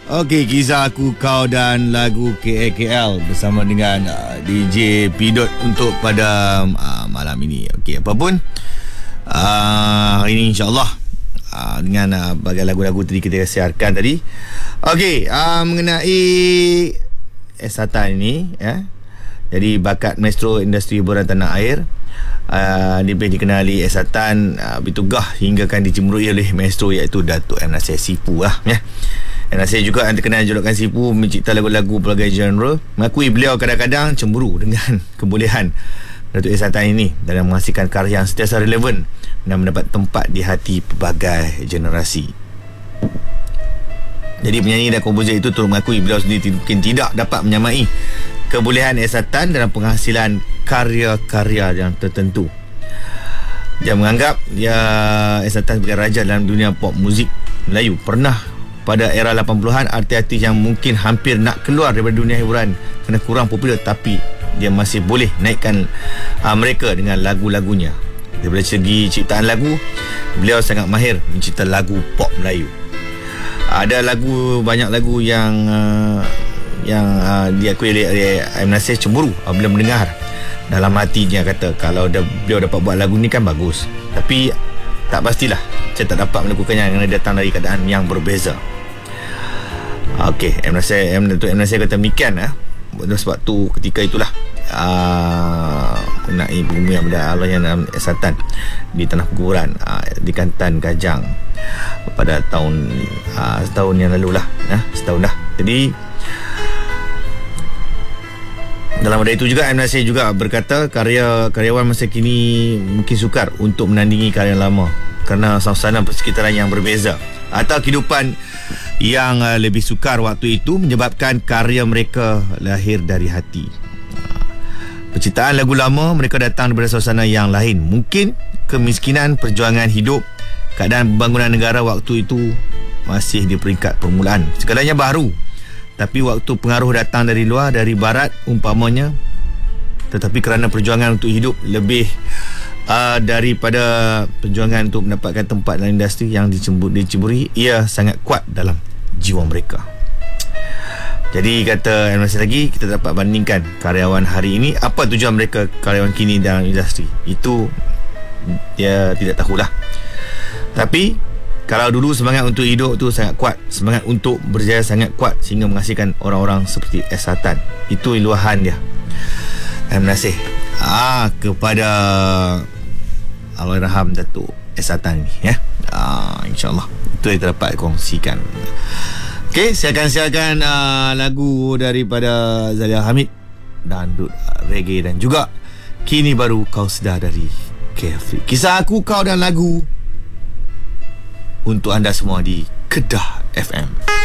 Okey, kisah aku, kau dan lagu KAKL bersama dengan DJ Pidot untuk pada malam ini. Okey, apapun hari ini insyaAllah dengan bagai lagu-lagu tadi kita siarkan tadi. Okey, mengenai Satan ini ya. Jadi bakat maestro industri hiburan tanah air, dia dikenali Satan bertugah hinggakan dicemburui oleh maestro iaitu Datuk M. Nasir Sipu lah ya. M. Nasir juga yang terkenal julukan Sipu, mencipta lagu-lagu pelbagai genre. Mengakui beliau kadang-kadang cemburu dengan kebolehan Datuk Satan ini dalam menghasilkan karya yang sentiasa relevan dan mendapat tempat di hati pelbagai generasi. Jadi penyanyi dan komposer itu turut mengakui beliau sendiri mungkin tidak dapat menyamai kebolehan Satan dalam penghasilan karya-karya yang tertentu. Dia menganggap Satan sebagai raja dalam dunia pop muzik Melayu. Pernah pada era 80-an artis-artis yang mungkin hampir nak keluar daripada dunia hiburan kerana kurang popular, tapi dia masih boleh naikkan mereka dengan lagu-lagunya. Daripada segi ciptaan lagu, beliau sangat mahir mencipta lagu pop Melayu. Ada banyak lagu yang diakui oleh M. Nasir cemburu bila mendengar. Dalam hatinya kata kalau beliau dapat buat lagu ni kan bagus, tapi tak pastilah saya tak dapat melakukannya kerana datang dari keadaan yang berbeza. Okey, Datuk M. Nasir kata demikian sebab tu ketika itulah mengenai bumi yang berada Allah yang dalam Satan di tanah kuburan di Kantan Kajang pada setahun yang lalu lah setahun dah. Jadi dalam pada itu juga M. Nasir juga berkata karyawan masa kini mungkin sukar untuk menandingi karya lama kerana suasana persekitaran yang berbeza atau kehidupan yang lebih sukar waktu itu menyebabkan karya mereka lahir dari hati. Penciptaan lagu lama mereka datang daripada suasana yang lain. Mungkin kemiskinan, perjuangan hidup, keadaan pembangunan negara waktu itu masih di peringkat permulaan. Segalanya baru. Tapi waktu pengaruh datang dari luar, dari barat umpamanya, tetapi kerana perjuangan untuk hidup lebih daripada perjuangan untuk mendapatkan tempat dalam industri yang dicemburi, ia sangat kuat dalam jiwa mereka. Jadi kata M. Nasir lagi, kita dapat bandingkan karyawan hari ini, apa tujuan mereka karyawan kini dalam industri, itu dia tidak tahulah. Tapi kalau dulu semangat untuk hidup tu sangat kuat, semangat untuk berjaya sangat kuat sehingga menghasilkan orang-orang seperti Satan. Itu luahan dia M. Nasir kepada Allahyarham Datuk Satan ni ya. InsyaAllah itu yang dapat kongsikan. Okey, saya akan siarkan lagu daripada Zalia Hamid, dangdut reggae dan juga Kini Baru Kau Sedar dari Carefree. Kisah aku, kau dan lagu untuk anda semua di Kedah FM.